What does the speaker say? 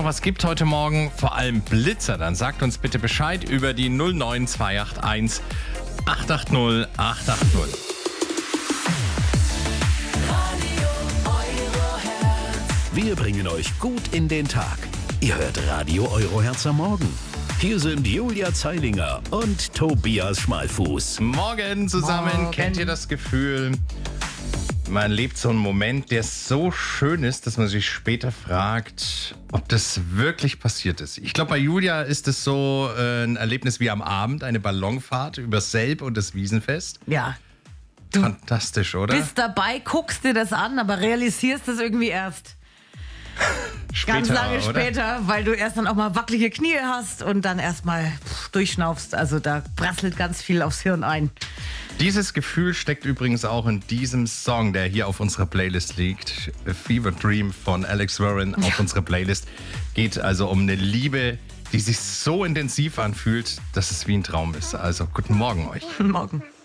noch was gibt heute Morgen, vor allem Blitzer, dann sagt uns bitte Bescheid über die 09281 880 880. Wir bringen euch gut in den Tag. Ihr hört Radio Euroherz am Morgen. Hier sind Julia Zeilinger und Tobias Schmalfuß. Morgen zusammen. Morgen. Kennt ihr das Gefühl, man lebt so einen Moment, der so schön ist, dass man sich später fragt, ob das wirklich passiert ist. Ich glaube, bei Julia ist es so ein Erlebnis wie am Abend, eine Ballonfahrt über Selb und das Wiesenfest. Ja, Fantastisch, oder? bist dabei, guckst dir das an, aber realisierst das irgendwie erst Später, ganz lange oder? später, weil du erst dann auch mal wackelige Knie hast und dann erstmal durchschnaufst. Also da prasselt ganz viel aufs Hirn ein. Dieses Gefühl steckt übrigens auch in diesem Song, der hier auf unserer Playlist liegt. A Fever Dream von Alex Warren auf unserer Playlist. Geht also um eine Liebe, die sich so intensiv anfühlt, dass es wie ein Traum ist. Also guten Morgen euch. Morgen.